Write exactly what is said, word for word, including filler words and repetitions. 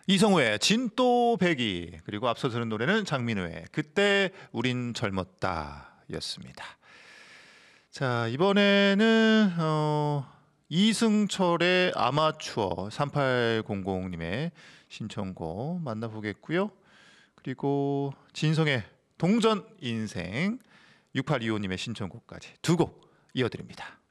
이성우의 진또배기, 그리고 앞서 들은 노래는 장민호의 그때 우린 젊었다 였습니다. 자, 이번에는 어, 이승철의 아마추어 삼팔공공님의 신청곡 만나보겠고요. 그리고 진성의 동전 인생 육팔이오님의 신청곡까지 두 곡 이어드립니다.